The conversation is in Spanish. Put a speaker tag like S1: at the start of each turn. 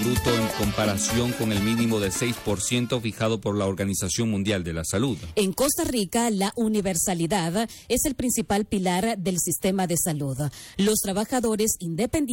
S1: bruto en comparación con el mínimo de 6% fijado por la Organización Mundial de la Salud.
S2: En Costa Rica, la universalidad es el principal pilar del sistema de salud. Los trabajadores independientes